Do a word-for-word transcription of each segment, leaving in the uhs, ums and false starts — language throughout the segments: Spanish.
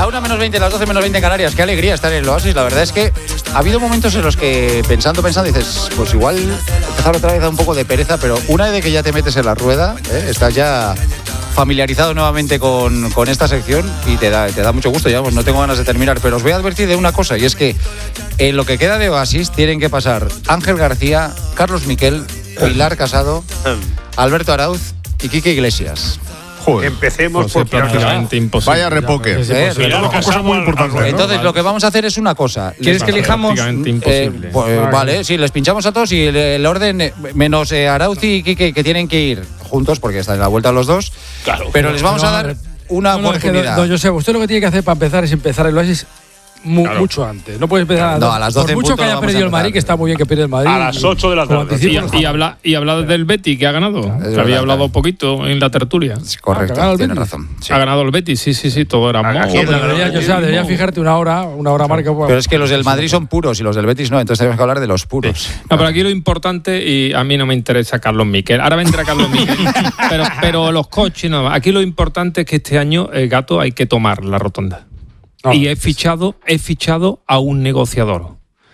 una menos veinte, las doce menos veinte en Canarias. Qué alegría estar en el Oasis. La verdad es que ha habido momentos en los que pensando, pensando, dices, pues igual empezar otra vez a un poco de pereza, pero una vez que ya te metes en la rueda, ¿eh? Estás ya familiarizado nuevamente con, con esta sección y te da, te da mucho gusto. Ya pues no tengo ganas de terminar, pero os voy a advertir de una cosa, y es que en lo que queda de Oasis tienen que pasar Ángel García, Carlos Miquel, Pilar Casado, Alberto Arauz y Quique Iglesias. Joder. Empecemos pues por prácticamente imposible. Vaya repoque. ¿Eh? Una cosa muy importante. Entonces, ¿no? Lo que vamos a hacer es una cosa. ¿Quieres que elijamos? Prácticamente imposible. Eh, pues, vale. vale, sí, les pinchamos a todos y el, el orden, menos eh, Arauz y Quique, que tienen que ir juntos porque están en la vuelta los dos. Claro. Pero les vamos no, a dar una no, no, oportunidad. Es que, don José, usted lo que tiene que hacer para empezar es empezar el Oasis Mu- claro. mucho antes. No puedes empezar a, no, a las doce. Por mucho que haya perdido el Madrid, que está muy bien que pierda el Madrid. A las ocho de la tarde. Y, y, habla, y habla del Betis, que ha ganado. Claro, que había hablado claro. poquito en la tertulia. Correcto, ah, tiene razón. Sí. Ha ganado el Betis, sí, sí, sí, todo era modo. Debería, yo, o sea, debería fijarte una hora, una hora marca. Pero es que los del Madrid son puros y los del Betis no, entonces tenemos que hablar de los puros. Sí. No, pero aquí lo importante, y a mí no me interesa Carlos Miquel. Ahora vendrá Carlos Miquel. pero, pero los coches, no. Aquí lo importante es que este año, el Gato, hay que tomar la rotonda. No, y he fichado, he fichado a un negociador,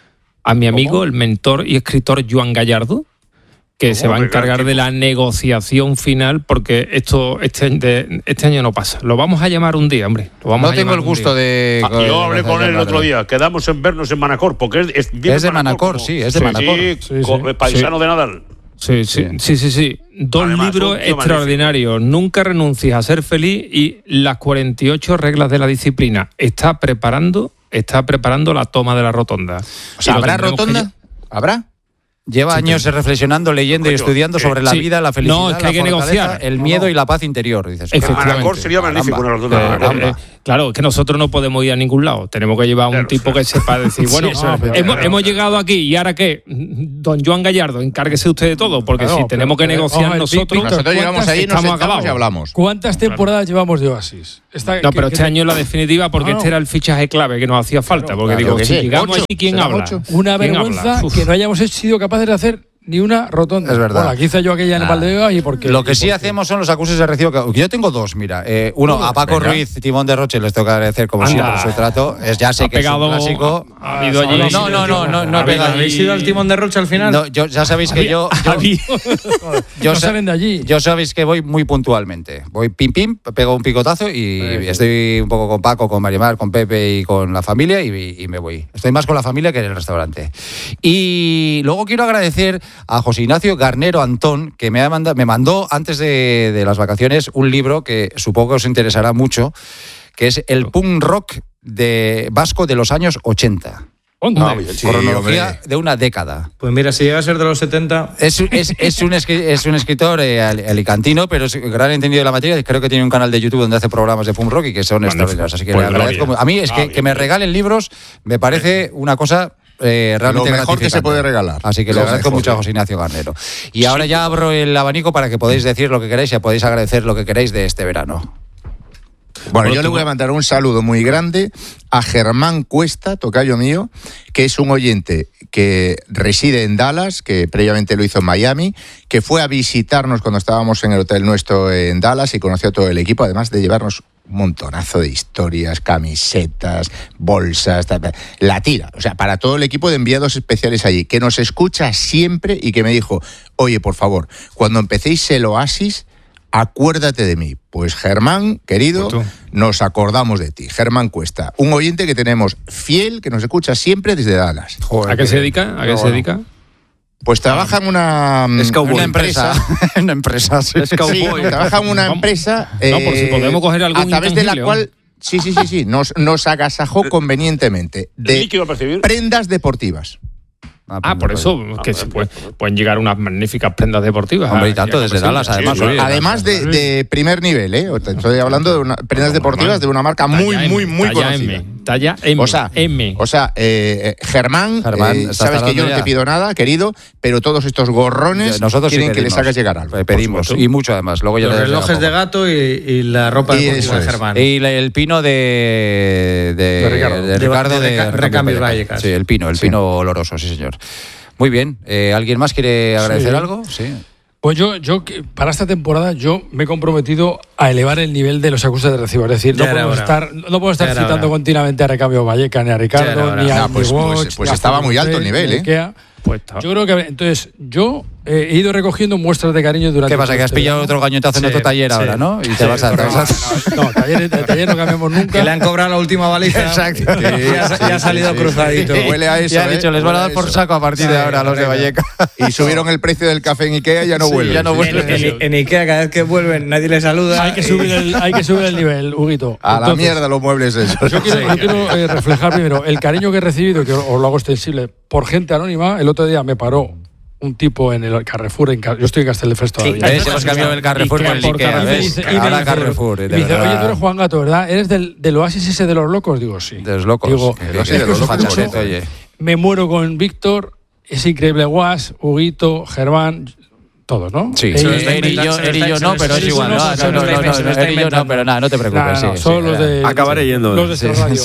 a mi amigo, ¿Cómo? el mentor y escritor Joan Gallardo, que ¿Cómo? se va a encargar de la negociación final, porque esto este, de, este año no pasa. Lo vamos a llamar un día, hombre. Lo vamos no a tengo el gusto de... Ah, yo hablé con él el otro día. Quedamos en vernos en Manacor, porque es, es, es de Manacor, Manacor sí, es de sí, Manacor. Sí, sí, sí. Paisano sí. de Nadal. Sí, sí, sí, sí, sí. Dos Además, libros extraordinarios. Magnífico. Nunca renuncies a ser feliz y las cuarenta y ocho reglas de la disciplina. Está preparando, está preparando la toma de la rotonda. O sea, ¿habrá rotonda? Que... ¿Habrá? Lleva sí, años sí. reflexionando, leyendo y estudiando sobre la sí. vida, la felicidad, no, es que hay que negociar. el miedo no, no. y la paz interior. Dices, Manacor sería magnífico una rotonda. Eh, eh, claro, que nosotros no podemos ir a ningún lado. Tenemos que llevar a un claro, tipo claro. que sepa decir, bueno, sí, no, hemos, hemos llegado aquí y ahora qué, don Joan Gallardo, encárguese usted de todo, porque claro, si tenemos que negociar pero, nosotros, nosotros llegamos ahí, nos sentamos y hablamos. ¿Cuántas temporadas llevamos de Oasis? Está, no, pero este año es la definitiva, porque este era el fichaje clave que nos hacía falta, porque digo, si llegamos allí, ¿quién habla? Una vergüenza que no hayamos sido capaces de hacer ni una rotonda. Es verdad. Bueno, aquí hice yo aquella en el Valdebeba y porque... Lo que sí porque... hacemos son los acuses de recibo. Yo tengo dos, mira. Eh, uno, a Paco Venga. Ruiz, Timón de Roche, les tengo que agradecer como siempre su trato. Es, ya sé ha que pegado, es un clásico. Ha habido allí. No, no, no, no, no he pegado. ¿Habéis ido al Timón de Roche al final? No, yo, ya sabéis que yo... yo, yo no salen de allí. Yo sabéis que voy muy puntualmente. Voy pim, pim, pego un picotazo y sí. estoy un poco con Paco, con Marimar, con Pepe y con la familia y, y me voy. Estoy más con la familia que en el restaurante. Y luego quiero agradecer a José Ignacio Garnero Antón, que me, ha mandado, me mandó antes de, de las vacaciones un libro que supongo que os interesará mucho, que es el punk rock de vasco de los años ochenta. No, sí, cronología hombre. de una década. Pues mira, si llega a ser de los setenta... Es, es, es, un, es un escritor eh, alicantino, pero es gran entendido de la materia. Creo que tiene un canal de YouTube donde hace programas de punk rock y que son extraordinarios. Así que pues le agradezco. A mí es que, que me regalen libros me parece una cosa... Eh, realmente lo mejor que se puede regalar. Así que lo le agradezco mejor, mucho a José Ignacio Garnero. Y sí. ahora ya abro el abanico para que podáis decir lo que queráis y podéis agradecer lo que queráis de este verano. Bueno, yo le voy a mandar un saludo muy grande a Germán Cuesta, tocayo mío, que es un oyente que reside en Dallas, que previamente lo hizo en Miami, que fue a visitarnos cuando estábamos en el hotel nuestro en Dallas y conoció a todo el equipo, además de llevarnos un montonazo de historias, camisetas, bolsas, la tira. O sea, para todo el equipo de enviados especiales allí, que nos escucha siempre y que me dijo, oye, por favor, cuando empecéis el Oasis, acuérdate de mí. Pues Germán, querido, nos acordamos de ti. Germán Cuesta, un oyente que tenemos fiel, que nos escucha siempre desde Dallas. Joder, ¿a qué se dedica? ¿A qué no, se dedica? Pues trabaja en una, una empresa. una empresa, sí. sí trabaja en una empresa. Eh, no, por si podemos coger algún a través de la cual, sí, sí, sí, sí, nos, nos agasajó convenientemente de prendas deportivas. Ah, ah, por eso que se puede, pueden llegar unas magníficas prendas deportivas. Hombre, y tanto desde Dallas, además. Sí, sí. Además de, de primer nivel, ¿eh? Estoy hablando de una, prendas deportivas de una marca muy, muy, muy talla conocida. M, talla M. O sea, M. O sea eh, Germán, Germán eh, sabes que yo no te pido nada, querido, pero todos estos gorrones nosotros quieren sí que les hagas llegar algo. Pedimos, y mucho además. Luego ya los relojes de Gato y, y la ropa de Germán. Y el pino de, de, de Ricardo, de, Ricardo de, de, de Recambio Vallecas. Sí, el pino, el pino oloroso, sí señor. Muy bien. Eh, ¿Alguien más quiere agradecer sí. algo? Sí. Pues yo, yo para esta temporada yo me he comprometido a elevar el nivel de los acusas de recibo. Es decir, no puedo, estar, no puedo estar citando ahora. continuamente a Recambio Valleca, ni a Ricardo, ni a no, pues, Watch, pues, pues estaba muy alto el nivel, ¿eh? Pues yo creo que entonces yo eh, he ido recogiendo muestras de cariño durante. ¿Qué pasa? Que has pillado otro gañotazo en sí, otro taller sí. ahora, ¿no? Y sí, te vas a. No, no, no, taller, taller no cambiamos nunca. Que le han cobrado la última baliza. Exacto. Sí, ya, ya sí, ha salido sí, cruzadito. Sí, sí. Huele a eso. Ya han ¿eh? dicho, les van a dar por saco a partir sí, de ahora a los de Valleca. Y subieron el precio del café en Ikea y ya no sí, vuelven. Ya no vuelven. En, en, en Ikea cada vez que vuelven nadie les saluda. Hay que subir el, hay que subir el nivel, Huguito. A Entonces, la mierda los muebles esos. Yo quiero, yo quiero eh, reflejar primero el cariño que he recibido, que os lo hago extensible, por gente anónima. El otro día me paró un tipo en el Carrefour, en, yo estoy en Castelldefels todavía. Sí, hemos cambiado el Carrefour por el Ikea, ¿ves? Ahora Carrefour. Y me dice, oye, tú eres Juan Gato, ¿verdad? ¿Eres del, del Oasis ese de los locos? Digo, sí. De los locos. Digo, que es que de los locos, oye. Me muero con Víctor, es increíble, Guas, Huguito, Germán, todos, ¿no? Sí, eh, sí Eri y yo, Eri y yo no, pero es igual. No, no, no, Eri y yo no, pero nada, no te preocupes. No, no, son los de... Acabaré yendo. Los de radio.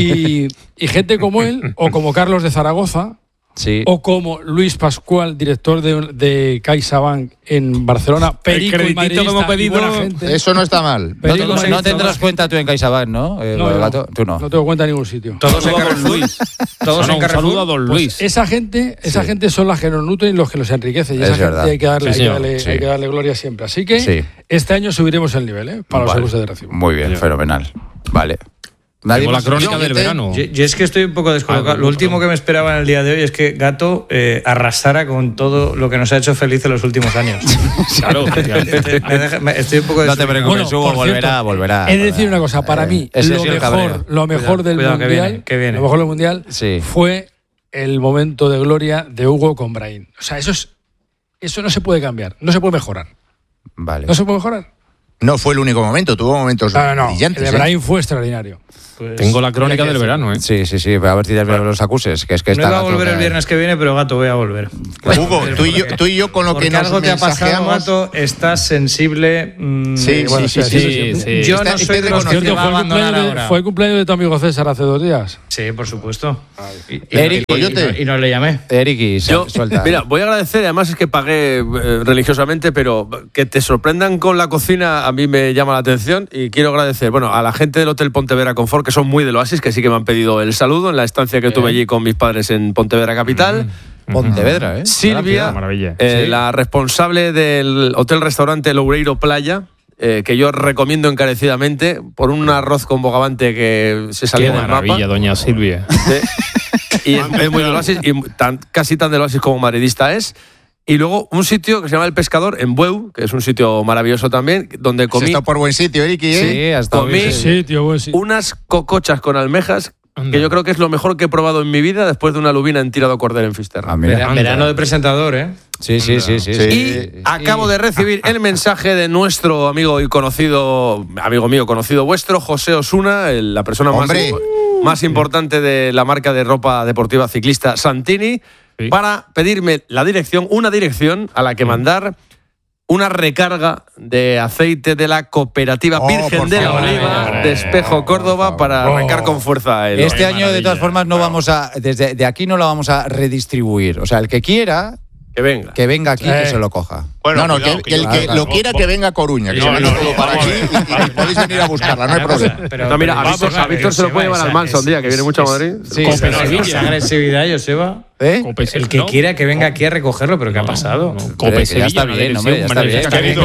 Y gente como él, o como Carlos de Zaragoza, Sí. o como Luis Pascual, director de, de CaixaBank en Barcelona, Perico y madridista, hemos pedido, y buena gente. Eso no está mal. No, no, no tendrás cuenta tú en CaixaBank, ¿no? Eh, no, gato, tú no. No tengo cuenta en ningún sitio. Todos en Carrefour. Todos en Carrefour. Saludo a don Luis. Pues esa gente, esa sí. gente son las que nos nutren y los que nos enriquecen. Y es esa verdad. gente hay que darle, sí, hay que darle, sí. hay que darle gloria siempre. Así que sí. este año subiremos el nivel, ¿eh? Para vale. los seguros de recibo. Muy bien, bien, fenomenal. Vale. Nadie la crónica yo, del te... verano. Yo, yo es que estoy un poco descolocado. Ah, Lo último que me esperaba en el día de hoy es que Gato eh, arrasara con todo lo que nos ha hecho feliz en los últimos años. Claro, estoy, me deja, me, estoy un poco No te preocupes, bueno, Hugo, volverá, volverá. He de decir una cosa, para mí, eh, lo, mejor, lo mejor cuidado, del cuidado, Mundial, que viene, que viene. lo mejor del Mundial sí. fue el momento de gloria de Hugo con Brahim. O sea, eso es, eso no se puede cambiar, no se puede mejorar. Vale. No se puede mejorar. No fue el único momento, tuvo momentos no, no, no. brillantes. El de Brahim ¿eh? fue extraordinario. Pues tengo la crónica del verano, ¿eh? Sí, sí, sí, a ver si bueno, los acuses. Que es que no está iba a volver el viernes que viene, pero Gato, voy a volver. Hugo, tú y yo, tú y yo con lo que nos algo te ha pasado, Gato, estás sensible. Mmm, sí, bueno, sí, sí, sí, sí, sí, sí. Yo no soy de los que te va a abandonar ahora. Fue el cumpleaños de tu amigo César hace dos días. Sí, por supuesto. Y, y, Eric, y, y, y, y no le llamé. Eric, y yo, suelta. Mira, voy a agradecer, además es que pagué eh, religiosamente, pero que te sorprendan con la cocina a mí me llama la atención y quiero agradecer, bueno, a la gente del Hotel Pontevedra Confort, que son muy del Oasis, que sí que me han pedido el saludo en la estancia que Bien. tuve allí con mis padres en Pontevedra capital. Mm. Pontevedra, ¿eh? Silvia, eh, sí. la responsable del hotel-restaurante Loureiro Playa, eh, que yo recomiendo encarecidamente por un arroz con bogavante que se salió del mapa. Qué maravilla, doña Silvia. Sí. Y es, es muy del Oasis, y tan, casi tan del Oasis como madridista es. Y luego un sitio que se llama El Pescador, en Bueu, que es un sitio maravilloso también, donde comí... Se está por buen sitio, Eriki, ¿eh? Sí, hasta comí buen sitio, buen sitio. unas cocochas con almejas, Anda. que yo creo que es lo mejor que he probado en mi vida después de una lubina en tirado cordel en Fisterra. Ah, mira. Verano de presentador, ¿eh? Sí, sí, sí, sí, sí. Y sí. acabo de recibir el mensaje de nuestro amigo y conocido, amigo mío, conocido vuestro, José Osuna, la persona más, más importante de la marca de ropa deportiva ciclista Santini, sí. para pedirme la dirección, una dirección a la que mandar una recarga de aceite de la Cooperativa oh, Virgen de la Oliva de Espejo, Córdoba, para arrancar con fuerza el... Este año, de todas formas, no vamos a, desde de aquí no lo vamos a redistribuir. O sea, el que quiera... Que venga. Que venga aquí, eh. que se lo coja. Bueno, no, no, que, que el que lo quiera que venga a Coruña, que no, se no, no, para aquí y, y podéis venir a buscarla, no hay problema. Pero, no, mira, a Víctor, a Víctor se lo puede llevar al Mansa un día, que viene mucho a Madrid. Sí, con esa agresividad, Joseba. ¿Eh? El que quiera que venga aquí a recogerlo, pero ¿qué ha pasado? Cope Sevilla, ya está bien, no, ya está bien.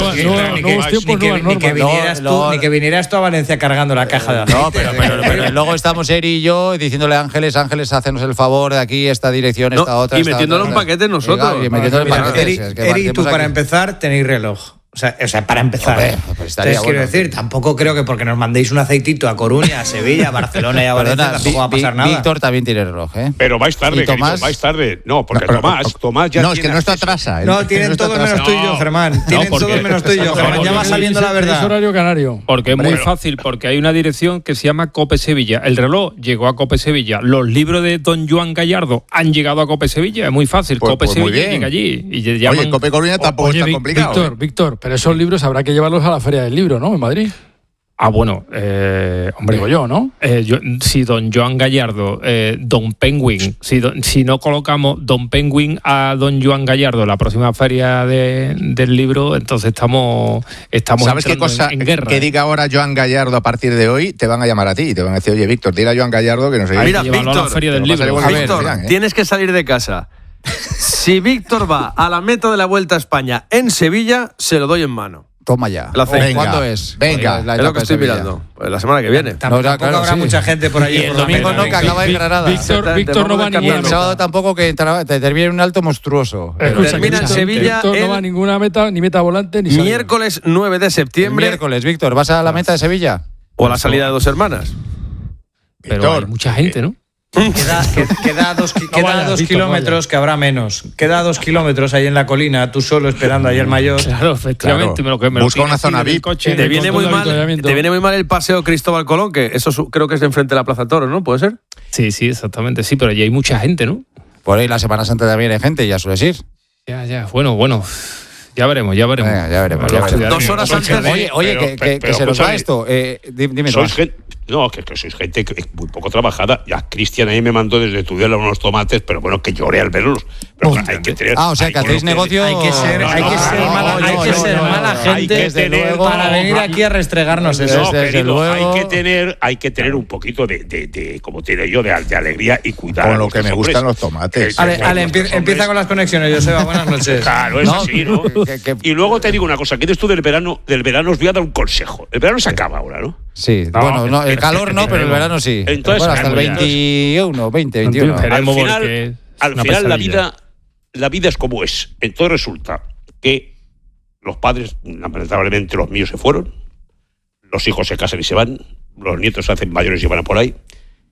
Ni que vinieras tú a Valencia cargando la caja de aceite. No, pero, pero, pero luego estamos Eri y yo diciéndole a Ángeles, Ángeles, hacernos el favor de aquí, esta dirección, esta otra. Y metiéndole un paquete nosotros. Y metiéndole paquetes. Eri, tú para empezar tenéis reloj. O sea, o sea, para empezar. Hombre, pues Entonces, bueno. quiero decir, tampoco creo que porque nos mandéis un aceitito a Coruña, a Sevilla, a Barcelona y a Valencia, Perdona, tampoco va a pasar nada. Víctor también tiene reloj, ¿eh? Pero vais tarde, Tomás, vais tarde. No, porque no, Tomás, Tomás ya No, es que no está atrasa. No, tienen todos menos tú y yo, Germán. Tienen todos menos tú y yo, Germán. Ya va saliendo la verdad. Es horario canario. Porque es muy fácil, porque hay una dirección que se llama Cope Sevilla. El reloj llegó a Cope Sevilla. Los libros de don Joan Gallardo han llegado a Cope Sevilla. Es muy fácil. Pues, Cope pues Sevilla llega allí. Y llaman... Oye, Cope Coruña tampoco Oye, está complicado. Víctor, ¿eh? Víctor, pero esos libros habrá que llevarlos a la Feria del Libro, ¿no? En Madrid. Ah, bueno, eh, hombre. Digo yo, ¿no? Eh, yo, si don Joan Gallardo, eh, don Penguin, si, don, si no colocamos don Penguin a don Joan Gallardo en la próxima feria de, del libro, entonces estamos, estamos ¿Sabes qué cosa en, en guerra? Que diga ahora Joan Gallardo a partir de hoy, te van a llamar a ti y te van a decir, oye, Víctor, dile a Joan Gallardo que no sé qué. Mira, Víctor, a la feria del libro. A ver, Víctor, Irán, ¿eh? tienes que salir de casa. Si Víctor va a la meta de la Vuelta a España en Sevilla, se lo doy en mano. Toma ya. La Venga, ¿Cuándo es? Venga, La Es lo que etapa de estoy Sevilla. mirando. Pues la semana que viene. Tampoco No, claro, habrá sí. mucha gente por allí. Y el por la domingo meta, no, que ¿eh? acaba de Granada. Víctor, Exactamente, Víctor no vamos va a a cambiar ninguna El el meta. sábado tampoco, que entra- te termina en un alto monstruoso. Escucha, Termina en Víctor, Sevilla Víctor no el va a ninguna meta, ni meta volante, ni salida. Miércoles nueve de El septiembre miércoles, Víctor, ¿vas a la meta de Sevilla? o a la salida de Dos Hermanas. Pero Víctor, hay mucha gente, ¿no? Queda, que- queda a dos, ki- queda a vaya, dos Víctor, kilómetros, que habrá menos. Queda a dos kilómetros ahí en la colina, tú solo esperando ahí el mayor. Claro, efectivamente. Claro. Me lo, que me lo Busca tiene una así zona en el V I P. coche. Te el viene, control muy de mal, avituallamiento. te viene muy mal el paseo Cristóbal Colón, que eso su- creo que es de enfrente de la Plaza Toro, ¿no? ¿Puede ser? Sí, sí, exactamente. Sí, pero allí hay mucha gente, ¿no? Por ahí la Semana Santa también hay gente, ya sueles ir. Ya, ya. Bueno, bueno. Ya veremos, ya veremos. Venga, ya veremos, ya Lo veremos. estudiaremos. Dos horas Porque antes de- Oye, oye, pero- que, que- pero- que se nos va escúchame. esto. Eh, di- dime, Sois Tomás. gente, no, que, que sois gente que es muy poco trabajada. Ya Cristian ahí me mandó desde Tudela unos tomates, pero bueno, que lloré al verlos. Pero claro, hay que tener, Ah, o sea, hay que con hacéis lo que- negocio. Hay que ser, No, hay no, que ser no, mala, no, hay no, que no, ser no, mala no, gente hay que tener- para venir no, aquí a restregarnos Desde eso. No, querido, luego- hay que tener, hay que tener un poquito de, de, de como tiene yo, de, de alegría y cuidar. Con a lo que nuestros me hombres. gustan los tomates. Que- Ale, que Ale, nuestros empie- empieza hombres- con las conexiones, Joseba, buenas noches. Claro, es No, así, ¿no? que- que- Y luego te digo una cosa, que eres tú del verano, del verano os voy a dar un consejo. El verano se acaba ahora, ¿no? Sí, No, bueno, no, el pero- calor no, pero el verano sí. Entonces, Bueno, hasta el veremos ya. veintiuno, veinte, veintiuno. Pero- Al Veremos final, porque es al una final la pesadilla. vida, la vida es como es. Entonces resulta que los padres, lamentablemente los míos se fueron, los hijos se casan y se van, los nietos se hacen mayores y van a por ahí.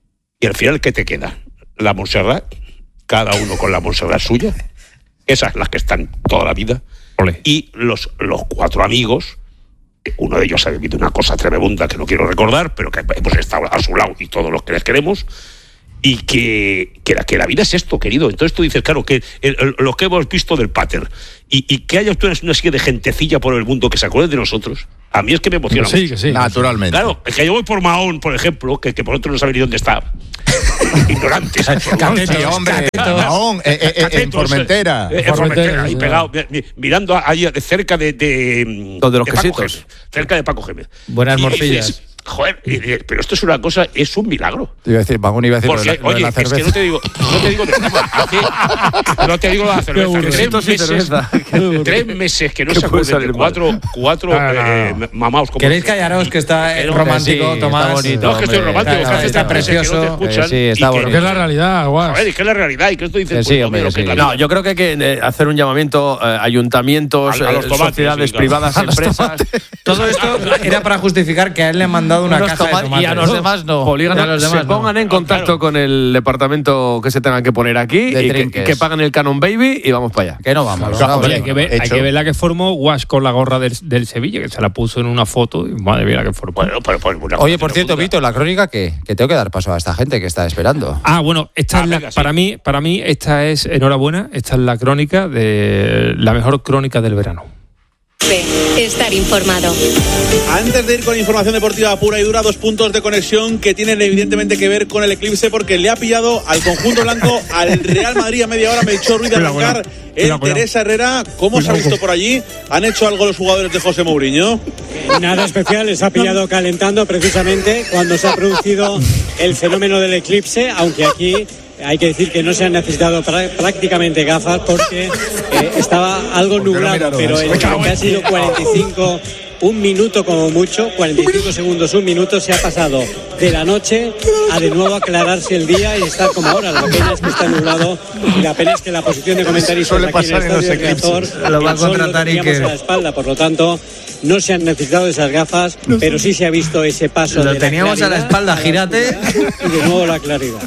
Y al final, ¿qué te queda? La Montserrat, cada uno con la Montserrat suya, esas las que están toda la vida, Ole. y los, los cuatro amigos, uno de ellos ha vivido una cosa tremenda que no quiero recordar, pero que hemos estado a su lado y todos los que les queremos, y que, que, la, que la vida es esto, querido. Entonces tú dices, claro, que el- el- lo que hemos visto del pater, y, y que haya una, una serie de gentecilla por el mundo que se acuerde de nosotros, a mí es que me emociona Sí, mucho. que sí. Naturalmente. Claro, es que yo voy por Mahón, por ejemplo, que, que por otro no sabe ni dónde está. Ignorantes. Sí, hombre, Mahón, eh, eh, eh, en Formentera. Eh, en Formentera, ahí sí. pegado, mi- mi- mirando ahí de cerca de. de Donde los de Paco quesitos. Gémez, cerca de Paco Gémez. Buenas Y morcillas. dices, joder, y dices, pero esto es una cosa, es un milagro. Iba a decir, Magún iba a decir lo de Porque, la- lo de oye, la es que cerveza. no te digo, no te digo de broma, es que no te digo de la cerveza. burro. Tres Quesitos y meses, cerveza. tres meses que no ¿Qué se puede acuerden de salir cuatro, cuatro No, no, no. eh, mamaos como ¿Queréis callaros que está eh, Pero- romántico, sí, está Tomás? bonito. No, es que estoy hombre, romántico, está- que hace está tres meses que no te precioso. escuchan. Eh, sí, está y que- bonito. Que es la realidad, guas. Joder, y que es la realidad, y que esto dices, Que sí, pues, hombre, lo que que es sí. la No, vida. yo creo que hay que eh, hacer un llamamiento eh, ayuntamientos, A- a los eh, tomates, sociedades sí, claro. privadas, A los empresas, Todo esto era para justificar que a él le han mandado una Unos caja de toma- tomates. y a los demás no. polígonos, Y a los demás se no. pongan en No, contacto claro. con el departamento que se tengan que poner aquí De y que, trinques. que paguen el Canon Baby y vamos para allá. Que no vamos. Claro, no, hombre, Oye, hay que ver, hay hecho. que ver la que formó Guas con la gorra del, del Sevilla, que se la puso en una foto. Y madre mía, la que formó. Bueno, pero, pero una Oye, cosa por cierto, tremenda. Víctor, la crónica que, que tengo que dar paso a esta gente que está esperando. Ah, bueno, esta Ah, es la- venga, sí. para mí, para mí esta es enhorabuena. Esta es la crónica de la mejor crónica del verano. Estar informado. Antes de ir con información deportiva pura y dura, dos puntos de conexión que tienen evidentemente que ver con el eclipse, porque le ha pillado al conjunto blanco, al Real Madrid a media hora, Melchor Ruiz de arrancar, el Teresa Herrera. ¿Cómo se ha visto por allí? ¿Han hecho algo los jugadores de José Mourinho? Nada especial, les ha pillado calentando precisamente cuando se ha producido el fenómeno del eclipse, aunque aquí hay que decir que no se han necesitado pra- prácticamente gafas porque eh, estaba algo nublado, pero en lo que ha sido cuarenta y cinco, un minuto como mucho, cuarenta y cinco segundos, un minuto, se ha pasado de la noche a de nuevo aclararse el día y estar como ahora. La pena es que está nublado y la pena es que la posición de comentaristas Suele aquí en el pasar en los estadio Riazor, eclipses. Lo va a el sol lo contratar teníamos Iker. a la espalda, por lo tanto no se han necesitado esas gafas, pero sí se ha visto ese paso. Lo de teníamos a la claridad espalda, a la gírate. oscuridad y de nuevo la claridad.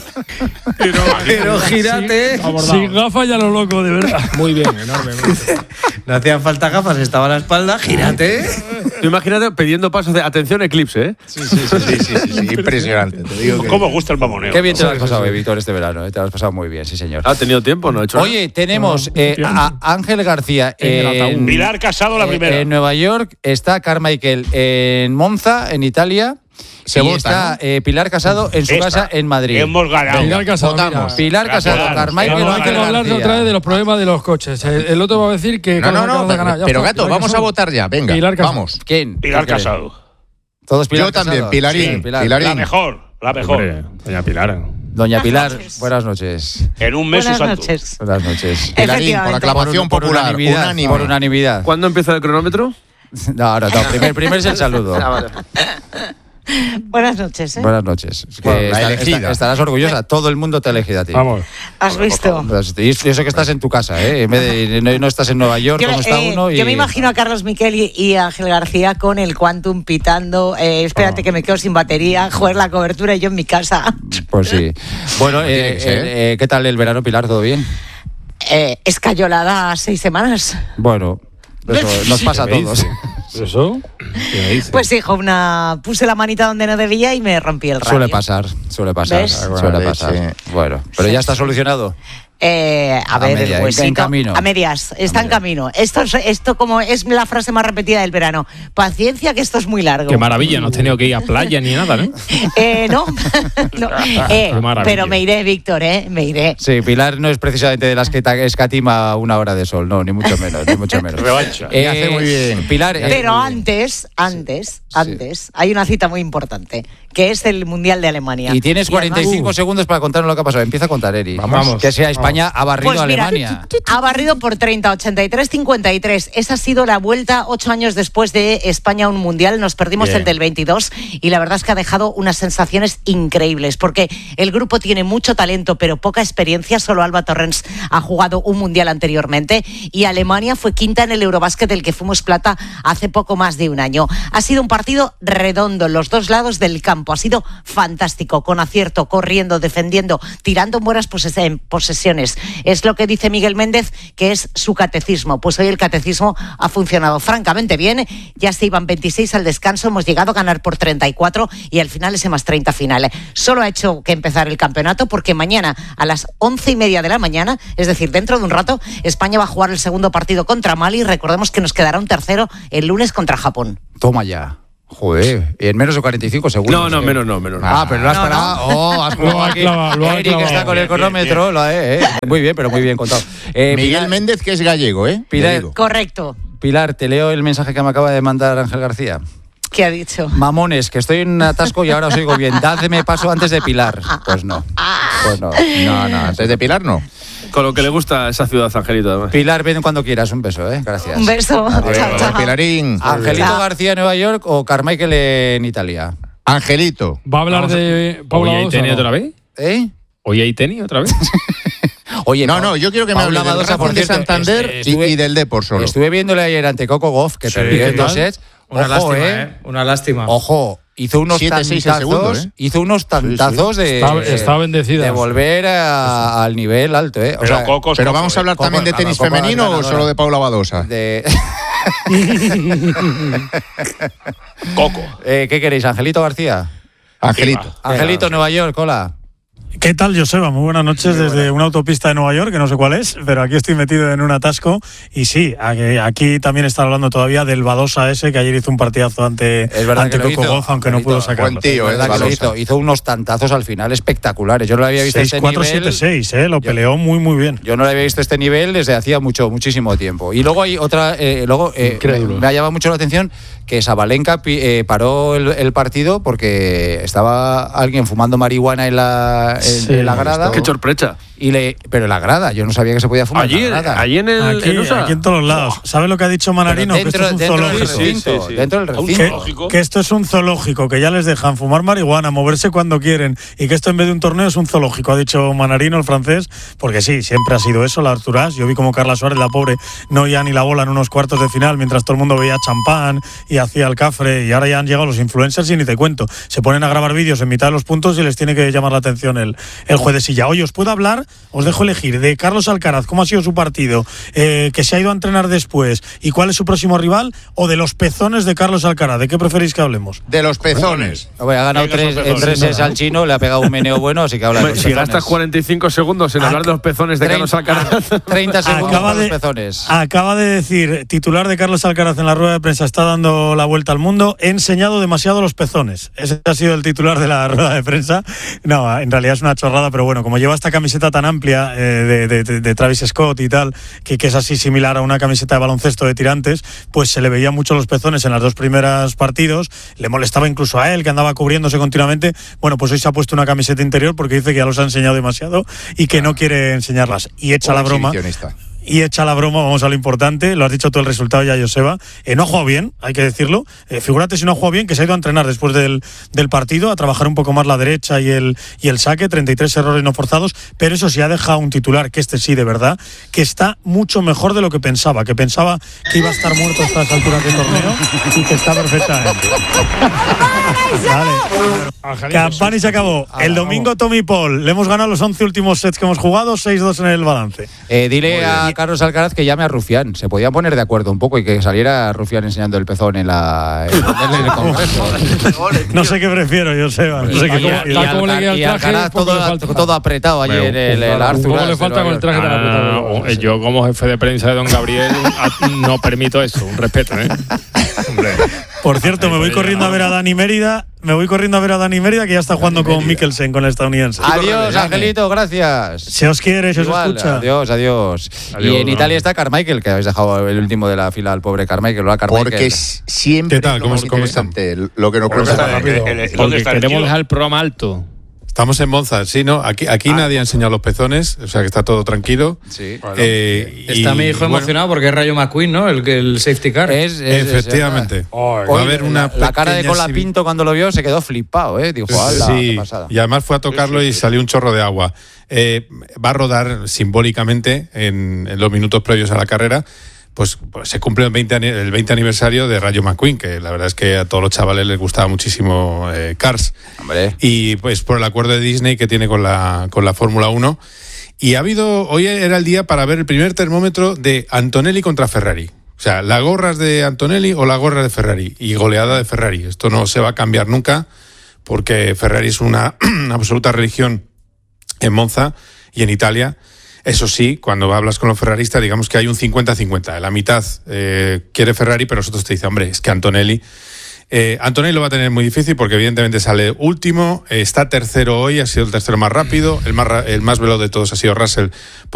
Pero gírate. Sin gafas ya lo loco, de verdad. Muy bien, enorme. No hacían falta gafas, estaba a la espalda, gírate. Tú imagínate pidiendo pasos de atención eclipse, ¿eh? Sí, sí, sí, sí, sí, sí, sí, impresionante. Te digo que... ¿Cómo gusta el mamoneo? Qué bien te lo has pasado, Víctor, este verano. ¿eh? Te lo has pasado muy bien, sí, señor. ¿Ha tenido tiempo? No ha hecho Oye, nada. tenemos eh, a Ángel García en, Pilar Casado, la eh, primera. en Nueva York, está Carmichael en Monza, en Italia. Se y vota, está ¿no? eh, Pilar Casado en su Esta. casa en Madrid. Hemos ganado. Pilar Casado, votamos. mira. Pilar Casado, Gracias. Carmichael Claro, o hay que Ángel hablar García. otra vez de los problemas de los coches. El, el otro va a decir que No, no, Carlos no, Alcaraz ha ganado. Ya pero está, Gato, Pilar vamos a Casado. votar ya, venga, Pilar Casado. vamos. ¿Quién? Pilar ¿Quién cree? Casado. Todos Pilar Yo también, Casado. Pilarín, Sí, Pilar. Pilarín. La mejor, la mejor. Hombre, doña Pilar. Doña Pilar, noches. buenas noches. En un mes Buenas exacto. noches. Buenas noches. Pilarín, por Efectivamente. aclamación Por popular, unanimidad, unánime. por unanimidad. ¿Cuándo empieza el cronómetro? No, no, no. Primer, primer es el saludo. Buenas noches, ¿eh? Buenas noches. Que Bueno, la está- elegida. está- estarás orgullosa. Todo el mundo te ha elegido a ti. Vamos. ¿Has visto? Y eso que estás en tu casa, ¿eh? En vez de, no, no estás en Nueva York, Yo, como me- está eh, uno. Y... yo me imagino a Carlos Miquel y, y a Ángel García con el Quantum pitando. Eh, espérate Oh. que me quedo sin batería. Joder, la cobertura y yo en mi casa. Pues sí. Bueno, tiene eh, que ser. eh, ¿qué tal el verano, Pilar? ¿Todo bien? Eh, escayolada a seis semanas. Bueno, eso nos pasa a ¿Qué me todos. dice? ¿Eso? ¿Qué me dice? Pues hijo, una puse la manita donde no debía y me rompí el radio. Suele pasar, suele pasar, ¿Ves? suele Leche. pasar. Bueno, pero ya está solucionado. Eh, a, A ver, media, el en huesito. camino. A medias, está en media. camino. Esto, es- esto como es la frase más repetida del verano. Paciencia, que esto es muy largo. Qué maravilla, no has tenido que ir a playa ni nada, ¿no? Eh, no, no. Eh, Qué maravilla. pero me iré, Víctor, ¿eh? Me iré. Sí, Pilar no es precisamente de las que ta- escatima una hora de sol, no, ni mucho menos, ni mucho menos. Revancha. Eh, Me hace muy bien. Pilar, eh, Pero antes, antes, antes, hay una cita muy importante, que es el Mundial de Alemania. y tienes cuarenta y cinco además- segundos para contarnos lo que ha pasado. Empieza a contar, Eri. Vamos. Que sea España ha barrido Pues a mira, Alemania. ha barrido por treinta, ochenta y tres, cincuenta y tres. Esa ha sido la vuelta ocho años después de España a un mundial. Nos perdimos Bien. el del veintidós y la verdad es que ha dejado unas sensaciones increíbles porque el grupo tiene mucho talento pero poca experiencia. Solo Alba Torrens ha jugado un mundial anteriormente y Alemania fue quinta en el Eurobásquet del que fuimos plata hace poco más de un año. Ha sido un partido redondo en los dos lados del campo. Ha sido fantástico, con acierto, corriendo, defendiendo, tirando en buenas poses- en posesiones. Es lo que dice Miguel Méndez, que es su catecismo. Pues hoy el catecismo ha funcionado francamente bien. Ya se iban veintiséis al descanso, hemos llegado a ganar por treinta y cuatro y al final ese más treinta final. Solo ha hecho que empezar el campeonato porque mañana a las once y media de la mañana, es decir, dentro de un rato, España va a jugar el segundo partido contra Mali. Recordemos que nos quedará un tercero el lunes contra Japón. Toma ya. Joder, y en menos de cuarenta y cinco segundos. No, no, ¿eh? menos no, menos no. Ah, pero lo has No, no. parado. Oh, has Lo ha jugado aquí. clavado, lo ha Eric clavado. está con el Bien, bien, cronómetro. lo ha- eh, eh. Muy bien, pero muy bien contado. Eh, Miguel Pilar, Méndez, que es gallego, ¿eh? Pilar- Te digo. Correcto. Pilar, te leo el mensaje que me acaba de mandar Ángel García. ¿Qué ha dicho? Mamones, que estoy en un atasco y ahora os oigo bien. Dadme paso antes de Pilar. Pues no. Pues no. No, no, antes de Pilar no. Con lo que le gusta a esa ciudad, Angelito, además. Pilar, ven cuando quieras. Un beso, ¿eh? Gracias. Un beso. Adiós, Chao, chao. Pilarín. Angelito Chao. García en Nueva York o Carmichael en Italia. Angelito. ¿Va a hablar Vamos a- de Paula ¿Hoy hay Badosa, tenis no? otra vez? ¿Eh? ¿Hoy hay tenis otra vez? Oye, No, Pa- no, yo quiero que me hable Paula del Badosa, Racing por de cierto, Santander es- y- estuve- y del Depor solo. Estuve viéndole ayer ante Coco Goff, que Sí, perdió en ¿qué dos tal? sets. Una Ojo, lástima, eh. ¿eh? Una lástima. Ojo, hizo unos siete seis el tantazos, segundo, ¿eh? hizo unos tantazos de, Está- de- está bendecida. de volver a- al nivel alto, ¿eh? O Pero sea, Cocos, Pero Coco, vamos a hablar Coco, también de claro, tenis Coco, femenino o ganadora. solo de Paula Badosa. de- Coco. Eh, ¿Qué queréis, Angelito García? Angelito. Angelito, Nueva York, hola. ¿Qué tal, Joseba? Muy buenas noches desde una autopista de Nueva York, que no sé cuál es, pero aquí estoy metido en un atasco. Y sí, aquí, aquí también están hablando todavía del Badosa ese, que ayer hizo un partidazo ante, Es verdad ante que lo Coco hizo, Gauff, aunque no Angelito. pudo sacarlo. Buen tío, Es eh, verdad que lo Badosa. hizo, hizo unos tantazos al final espectaculares. Yo no lo había visto a seis este cuatro nivel. siete seis, eh, lo peleó muy, muy bien. Yo no le había visto este nivel desde hacía mucho, muchísimo tiempo. Y luego hay otra, eh, luego eh, Increíble. me, me ha llamado mucho la atención que Sabalenka pi- eh, paró el, el partido porque estaba alguien fumando marihuana en la, en, Sí, en la grada. Qué sorpresa. Y le, pero en la grada, yo no sabía que se podía fumar Allí, en la grada. allí en el. Aquí, en U S A. aquí en todos los lados. ¿Sabe lo que ha dicho Pero Manarino? Que dentro, esto es un dentro del zoológico. recinto, Sí, sí, sí. dentro del ¿Un recinto. zoológico? Que esto es un zoológico, que ya les dejan fumar marihuana, moverse cuando quieren, y que esto en vez de un torneo es un zoológico, ha dicho Manarino, el francés, porque sí, siempre ha sido eso, la Arturás. Yo vi como Carla Suárez, la pobre, no oía ni la bola en unos cuartos de final, mientras todo el mundo veía champán y hacía el cafre, y ahora ya han llegado los influencers y ni te cuento. Se ponen a grabar vídeos en mitad de los puntos y les tiene que llamar la atención el, el juez de Silla. Oye, os puedo hablar, os dejo elegir, de Carlos Alcaraz, cómo ha sido su partido, eh, que se ha ido a entrenar después y cuál es su próximo rival, o de los pezones de Carlos Alcaraz. ¿De qué preferís que hablemos? De los pezones. Hombre, ha ganado tres, en tres sets al chino, le ha pegado un meneo bueno, así que habla de los Si pezones. gastas cuarenta y cinco segundos en Ac- hablar de los pezones de Carlos Alcaraz. treinta segundos Acaba con de, los pezones. acaba de decir, titular de Carlos Alcaraz en la rueda de prensa, está dando la vuelta al mundo, he enseñado demasiado los pezones. Ese ha sido el titular de la rueda de prensa. No, en realidad es una chorrada, pero bueno, como lleva esta camiseta tan amplia eh, de, de, de, de Travis Scott y tal, que, que es así similar a una camiseta de baloncesto de tirantes, pues se le veían mucho los pezones en las dos primeras partidos, le molestaba incluso a él, que andaba cubriéndose continuamente. Bueno, pues hoy se ha puesto una camiseta interior porque dice que ya los ha enseñado demasiado y que no quiere enseñarlas. Y echa la broma. Y echa la broma, vamos a lo importante, lo has dicho tú el resultado ya, Joseba. Eh, no ha jugado bien, hay que decirlo. Eh, figúrate si no ha jugado bien, que se ha ido a entrenar después del, del partido, a trabajar un poco más la derecha y el, y el saque, treinta y tres errores no forzados, pero eso sí ha dejado un titular, que este sí, de verdad, que está mucho mejor de lo que pensaba, que pensaba que iba a estar muerto a estas alturas del torneo y que está perfectamente. Vale. Campani se acabó. El domingo Tommy Paul, le hemos ganado los once últimos sets que hemos jugado, seis dos en el balance. Eh, dile a Carlos Alcaraz que llame a Rufián. Se podían poner de acuerdo un poco y que saliera Rufián enseñando el pezón en, la, en el Congreso. No sé qué prefiero, Joseba. No sé qué y, y, y, Alca- y Alcaraz todo, todo apretado allí en el, el Arthur. ¿Cómo le falta con el traje tan apretado? Yo, como jefe de prensa de don Gabriel, no permito eso. Un respeto, ¿eh? Por cierto, me voy corriendo a ver a Dani Mérida. Me voy corriendo a ver a Dani Mérida, que ya está jugando con Mikkelsen, con el estadounidense. Adiós, Angelito, gracias. Se os quiere, se os Igual, escucha. Adiós, adiós. Adiós, y en no. Italia está Carmichael, que habéis dejado el último de la fila al pobre Carmichael. Hola, Carmichael. Porque es siempre ¿Qué tal? lo ¿Cómo- más cómo interesante lo que nos ¿Cómo cuenta. está? El- el- ¿Dónde Porque está el queremos tío? dejar el programa alto. Estamos en Monza, sí, ¿no? Aquí, aquí Ah. nadie ha enseñado los pezones, o sea que está todo tranquilo. Sí. Eh, Está y, mi hijo bueno, emocionado porque es Rayo McQueen, ¿no? El, el safety car. Es, es, Efectivamente. es- Va a Hoy haber una la, la cara de pequeña Colapinto cuando lo vio se quedó flipado, ¿eh? Dijo, ¡hala, qué Sí, pasada! y además fue a tocarlo y salió un chorro de agua. Eh, va a rodar simbólicamente en, en los minutos previos a la carrera. Pues, pues se cumple el veinte, ani- el veinte aniversario de Rayo McQueen, que la verdad es que a todos los chavales les gustaba muchísimo eh, Cars. Hombre. Y pues por el acuerdo de Disney que tiene con la, con la Fórmula uno. Y ha habido, hoy era el día para ver el primer termómetro de Antonelli contra Ferrari. O sea, ¿la gorras de Antonelli o la gorra de Ferrari? Y goleada de Ferrari. Esto no se va a cambiar nunca, porque Ferrari es una absoluta religión en Monza y en Italia. Eso sí, cuando hablas con los ferraristas, digamos que hay un cincuenta cincuenta. La mitad eh, quiere Ferrari, pero nosotros te dicen, hombre, es que Antonelli... Eh, Antonelli lo va a tener muy difícil porque evidentemente sale último, eh, está tercero hoy, ha sido el tercero más rápido, el más, ra- el más veloz de todos ha sido Russell